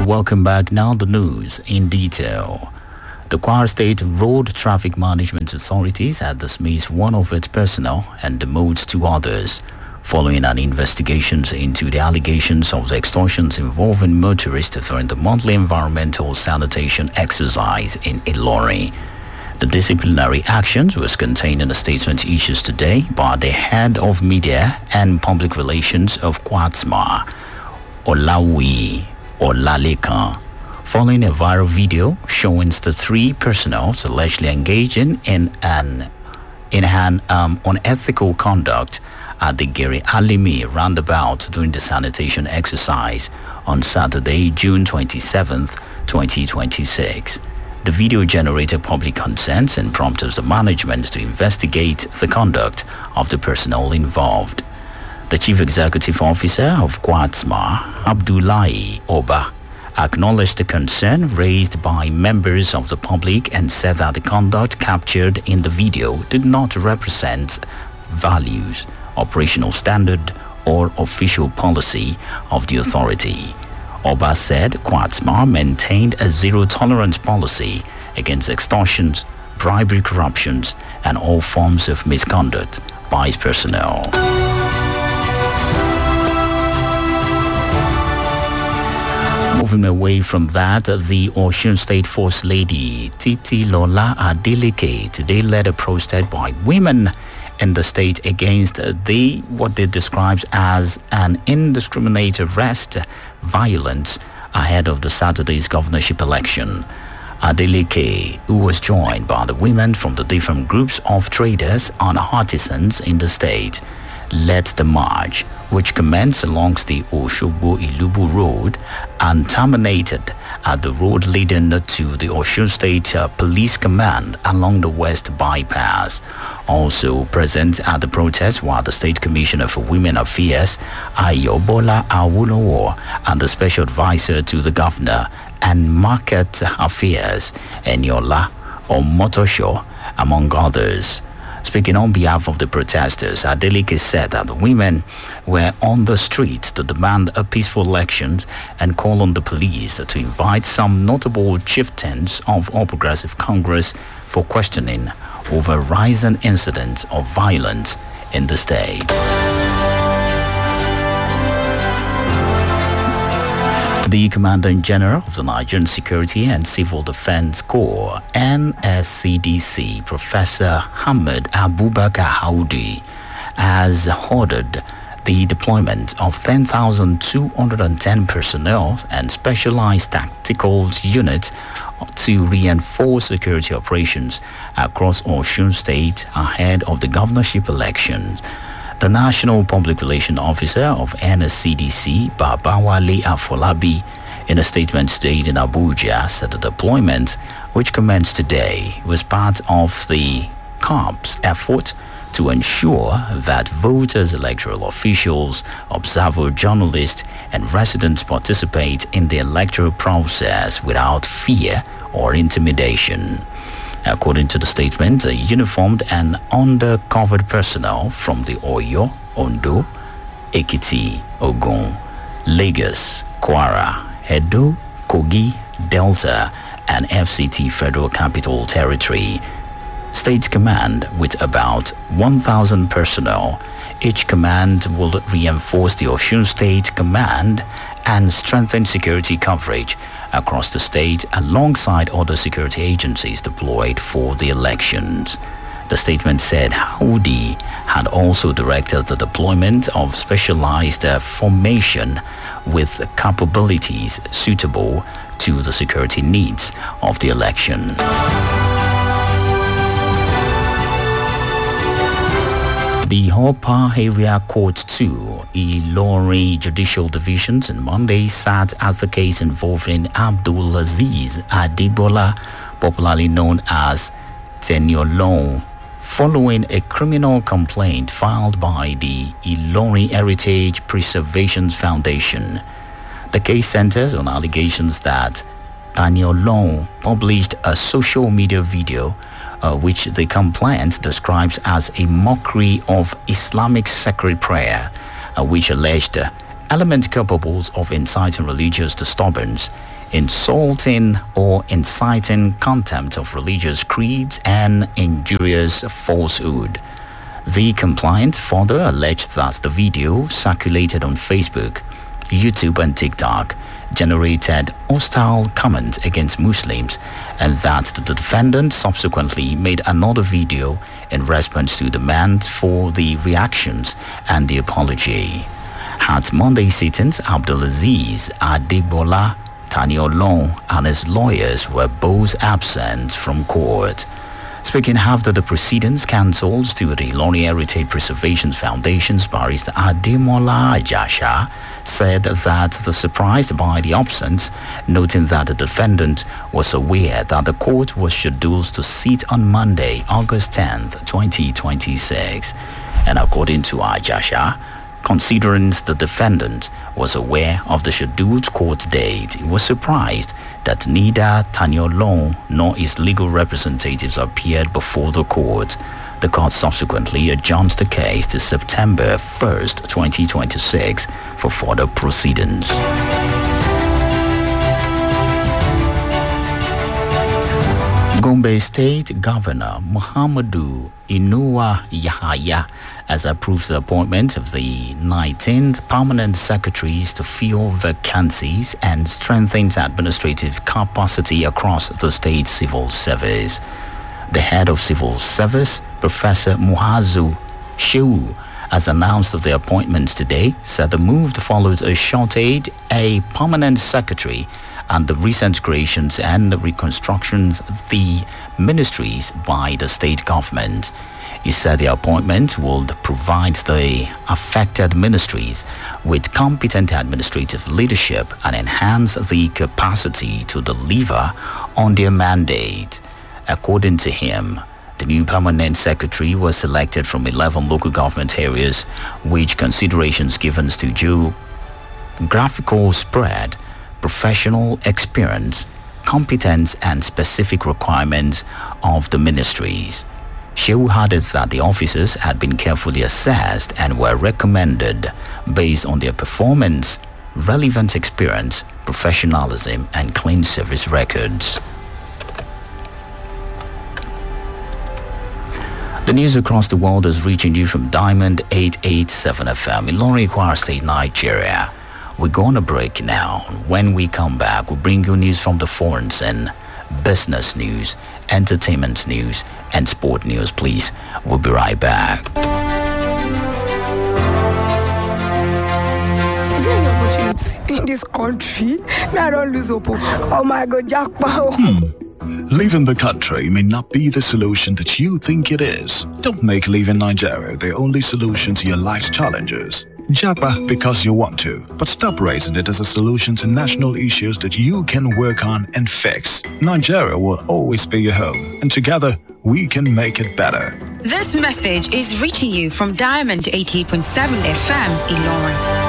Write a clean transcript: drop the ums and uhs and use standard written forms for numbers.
Welcome back. Now the news in detail. The Kwara State Road Traffic Management Authorities had dismissed one of its personnel and demoted two others, following an investigation into the allegations of the extortions involving motorists during the monthly environmental sanitation exercise in Ilorin. The disciplinary actions was contained in a statement issued today by the head of media and public relations of Kwatsma, Olawi Olalekan, following a viral video showing the three personnel allegedly engaging in an unethical conduct at the Geri Alimi roundabout during the sanitation exercise on Saturday, June 27th, 2026. The video generated public concerns and prompted the management to investigate the conduct of the personnel involved. The Chief Executive Officer of Kwatsma, Abdullahi Oba, acknowledged the concern raised by members of the public and said that the conduct captured in the video did not represent values, operational standard, or official policy of the authority. Oba said Kwatsma maintained a zero-tolerance policy against extortions, bribery, corruptions, and all forms of misconduct by its personnel. Moving away from that, the Osun State First Lady Titilola Adeleke today led a protest by women in the state against what they described as an indiscriminate arrest violence ahead of the Saturday's governorship election. Adeleke, who was joined by the women from the different groups of traders and artisans in the state, led the march, which commenced along the Osogbo-Ilubu Road and terminated at the road leading to the Osun State Police Command along the West Bypass. Also present at the protest were the State Commissioner for Women Affairs, Ayobola Awolowo, and the Special Advisor to the Governor and Market Affairs, Eniola Omotosho, among others. Speaking on behalf of the protesters, Adeleke said that the women were on the streets to demand a peaceful election and call on the police to invite some notable chieftains of All Progressive Congress for questioning over rising incidents of violence in the state. The Commander-in-General of the Nigerian Security and Civil Defense Corps, NSCDC, Professor Hamid Abubakar Haudi, has ordered the deployment of 10,210 personnel and specialized tactical units to reinforce security operations across Osun State ahead of the governorship elections. The National Public Relations Officer of NSCDC, Babawale Afolabi, in a statement today in Abuja, said the deployment, which commenced today, was part of the COP's effort to ensure that voters, electoral officials, observer journalists, and residents participate in the electoral process without fear or intimidation. According to the statement, uniformed and undercovered personnel from the Oyo, Ondo, Ekiti, Ogun, Lagos, Kwara, Edo, Kogi, Delta, and FCT Federal Capital Territory State Command with about 1,000 personnel. Each command will reinforce the Osun State Command and strengthen security coverage across the state alongside other security agencies deployed for the elections. The statement said Haudi had also directed the deployment of specialized formation with capabilities suitable to the security needs of the election. The Hopa Area Court 2, Ilorin Judicial Divisions, on Monday sat at the case involving Abdulaziz Adibola, popularly known as Teniolon, following a criminal complaint filed by the Ilorin Heritage Preservation Foundation. The case centers on allegations that Teniolon published a social media video which the complaint describes as a mockery of Islamic sacred prayer, which alleged element capable of inciting religious disturbance, insulting or inciting contempt of religious creeds, and injurious falsehood. The complaint further alleged that the video circulated on Facebook, YouTube, and TikTok generated hostile comments against Muslims, and that the defendant subsequently made another video in response to demands for the reactions and the apology. At Monday sittings, Abdulaziz Adegbola Taniolong and his lawyers were both absent from court. Speaking after the proceedings, counsel to the Ilorin Heritage Preservation Foundation's barrister Ademola Ajasha said that the surprised by the absence, noting that the defendant was aware that the court was scheduled to sit on Monday, August 10th, 2026. And according to Ajasha, considering the defendant was aware of the scheduled court date, he was surprised that neither Taniolong nor his legal representatives appeared before the court. The court subsequently adjourned the case to September 1st, 2026 for further proceedings. Gombe State Governor Muhammadu Inuwa Yahaya has approved the appointment of the 19th permanent secretaries to fill vacancies and strengthens administrative capacity across the state civil service. The head of civil service, Professor Muazu Shehu, has announced the appointments today, said the move followed a shortage, a permanent secretary, and the recent creations and reconstructions of the ministries by the state government. He said the appointment would provide the affected ministries with competent administrative leadership and enhance the capacity to deliver on their mandate. According to him, the new permanent secretary was selected from 11 local government areas, which considerations given to geographical spread, professional experience, competence, and specific requirements of the ministries. Shehu added that the officers had been carefully assessed and were recommended based on their performance, relevant experience, professionalism, and clean service records. The news across the world is reaching you from Diamond 887 FM in Ilorin, Kwara State, Nigeria. We're going to break now. When we come back, we'll bring you news from the foreign scene, business news, entertainment news, and sport news. Please, we'll be right back. Is there any opportunity in this country? I don't lose hope. Oh my God, jackpot. Leaving the country may not be the solution that you think it is. Don't make leaving Nigeria the only solution to your life's challenges. Japa because you want to, but stop raising it as a solution to national issues that you can work on and fix. Nigeria will always be your home, and together we can make it better. This message is reaching you from Diamond 88.7 FM in Ilorin.